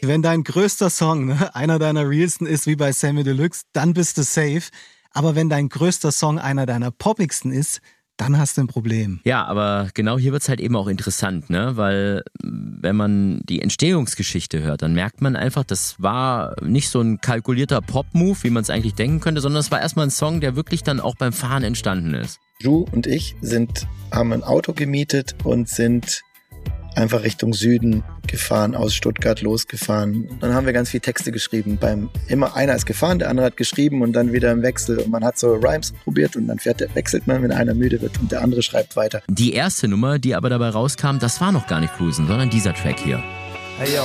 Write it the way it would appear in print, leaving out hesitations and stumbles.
wenn dein größter Song, ne, einer deiner realsten ist wie bei Samy Deluxe, dann bist du safe. Aber wenn dein größter Song einer deiner poppigsten ist, dann hast du ein Problem. Ja, aber genau hier wird's halt eben auch interessant, ne? Weil wenn man die Entstehungsgeschichte hört, dann merkt man einfach, das war nicht so ein kalkulierter Pop-Move, wie man es eigentlich denken könnte, sondern es war erstmal ein Song, der wirklich dann auch beim Fahren entstanden ist. Ju und ich haben ein Auto gemietet und sind einfach Richtung Süden gefahren, aus Stuttgart losgefahren. Dann haben wir ganz viel Texte geschrieben. Immer einer ist gefahren, der andere hat geschrieben und dann wieder im Wechsel. Und man hat so Rhymes probiert und dann wechselt man, wenn einer müde wird und der andere schreibt weiter. Die erste Nummer, die aber dabei rauskam, das war noch gar nicht Cruisen, sondern dieser Track hier. Hey yo,